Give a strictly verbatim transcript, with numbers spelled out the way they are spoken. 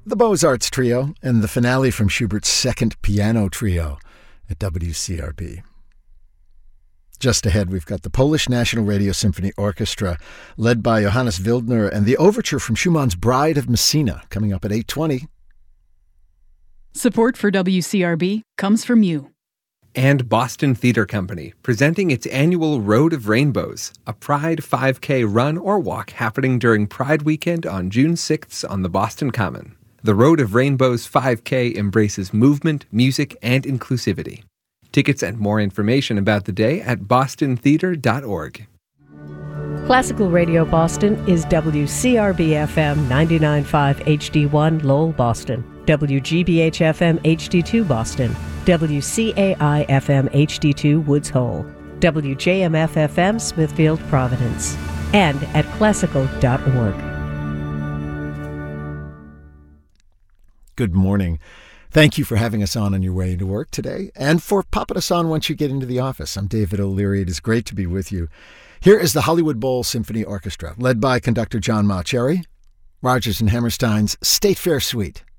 the Beaux-Arts Trio, and the finale from Schubert's Second Piano Trio at W C R B. Just ahead, we've got the Polish National Radio Symphony Orchestra, led by Johannes Wildner, and the overture from Schumann's Bride of Messina, coming up at eight twenty. Support for W C R B comes from you. And Boston Theater Company, presenting its annual Road of Rainbows, a Pride five K run or walk happening during Pride Weekend on June sixth on the Boston Common. The Road of Rainbows five K embraces movement, music, and inclusivity. Tickets and more information about the day at boston theater dot org. Classical Radio Boston is W C R B F M ninety-nine point five H D one Lowell, Boston, W G B H F M H D two Boston, W C A I F M H D two Woods Hole, W J M F F M Smithfield, Providence, and at classical dot org. Good morning. Thank you for having us on on your way to work today and for popping us on once you get into the office. I'm David O'Leary. It is great to be with you. Here is the Hollywood Bowl Symphony Orchestra, led by conductor John Mauceri, Rodgers and Hammerstein's State Fair Suite.